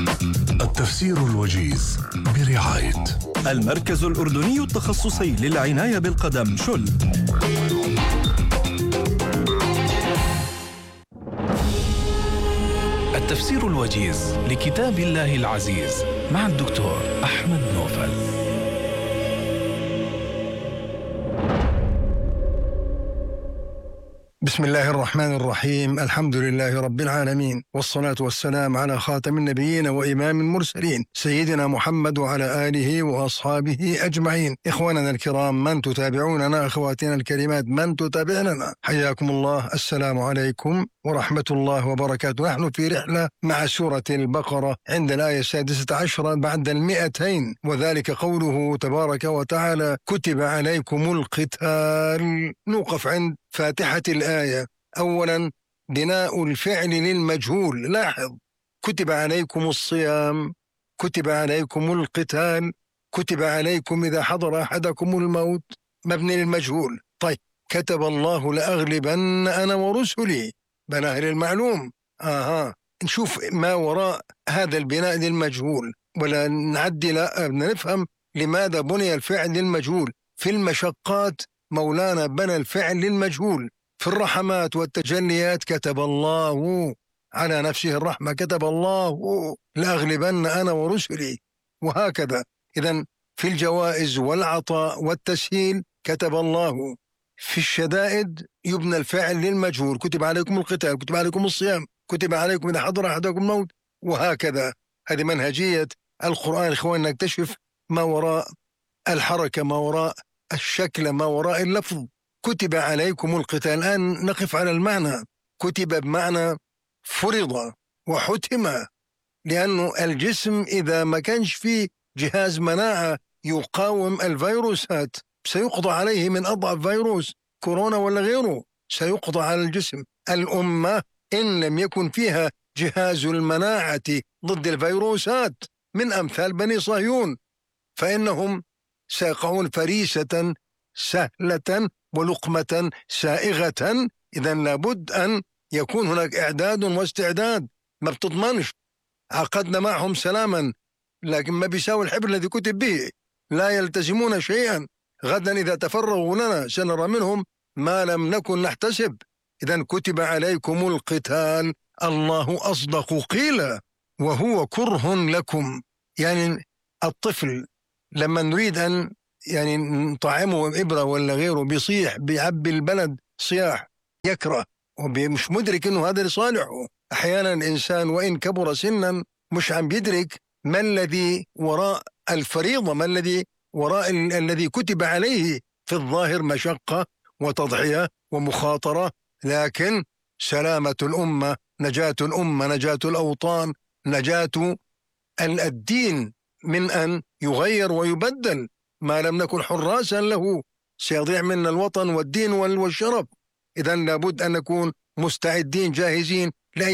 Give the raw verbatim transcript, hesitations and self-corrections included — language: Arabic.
التفسير الوجيز برعاية المركز الأردني التخصصي للعناية بالقدم شل. التفسير الوجيز لكتاب الله العزيز مع الدكتور أحمد نوفل. بسم الله الرحمن الرحيم. الحمد لله رب العالمين، والصلاة والسلام على خاتم النبيين وإمام المرسلين سيدنا محمد وعلى آله وأصحابه أجمعين. إخواننا الكرام، من تتابعوننا، أخواتنا الكريمات من تتابعننا، حياكم الله. السلام عليكم ورحمة الله وبركاته. نحن في رحلة مع سورة البقرة عند الآية السادسة عشرة بعد المئتين، وذلك قوله تبارك وتعالى: كتب عليكم القتال. نوقف عند فاتحة الآية. أولا، بناء الفعل للمجهول. لاحظ: كتب عليكم الصيام، كتب عليكم القتال، كتب عليكم إذا حضر أحدكم الموت، مبني للمجهول. طيب، كتب الله لأغلبن أنا ورسلي، بناء للمعلوم. آها نشوف ما وراء هذا البناء للمجهول، ولا نعدي، لا نفهم لماذا بني الفعل للمجهول. في المشقات مولانا بنى الفعل للمجهول. في الرحمات والتجليات كتب الله على نفسه الرحمة، كتب الله لأغلبن أنا ورسلي، وهكذا. إذن في الجوائز والعطاء والتسهيل كتب الله. في الشدائد يبنى الفعل للمجهول: كتب عليكم القتال، كتب عليكم الصيام، كتب عليكم إذا حضر أحدكم الموت، وهكذا. هذه منهجية القرآن. إخواننا، نكتشف ما وراء الحركة، ما وراء الشكل، ما وراء اللفظ. كتب عليكم القتال. الآن نقف على المعنى. كتب بمعنى فرض وحتم، لأنه الجسم إذا ما كانش فيه جهاز مناعة يقاوم الفيروسات سيقضى عليه من أضعف فيروس كورونا ولا غيره، سيقضى على الجسم. الأمة إن لم يكن فيها جهاز المناعة ضد الفيروسات من أمثال بني صهيون، فإنهم سيقعون فريسة سهلة ولقمة سائغة. إذن لابد أن يكون هناك إعداد واستعداد. ما بتضمنش. عقدنا معهم سلاما، لكن ما بيساوي الحبر الذي كتب به. لا يلتزمون شيئا. غدا إذا تفرغوا لنا سنرى منهم ما لم نكن نحتسب. إذن كتب عليكم القتال. الله أصدق قيلا وهو كره لكم. يعني الطفل لما نريد أن يعني نطعمه إبرة ولا غيره بيصيح، بيعبي البلد صياح، يكره ومش مدرك أنه هذا لصالحه. أحيانا الإنسان وإن كبر سنا مش عم يدرك ما الذي وراء الفريضة، ما الذي وراء ال- الذي كتب عليه. في الظاهر مشقة وتضحية ومخاطرة، لكن سلامة الأمة، نجاة الأمة، نجاة الأوطان، نجاة الدين من أن يغير ويبدل. ما لم نكن حراسا له سيضيع منا الوطن والدين والشرف. إذن لابد أن نكون مستعدين جاهزين